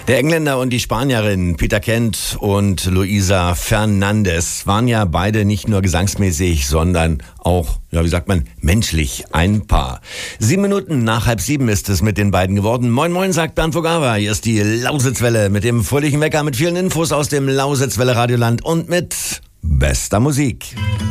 Der Engländer und die Spanierin Peter Kent und Luisa Fernandez waren ja beide nicht nur gesangsmäßig, sondern auch, menschlich ein Paar. 7 Minuten nach 6:30 ist es mit den beiden geworden. Moin Moin, sagt Bernd Vogava. Hier ist die Lausitzwelle mit dem fröhlichen Wecker, mit vielen Infos aus dem Lausitzwelle Radioland und mit bester Musik.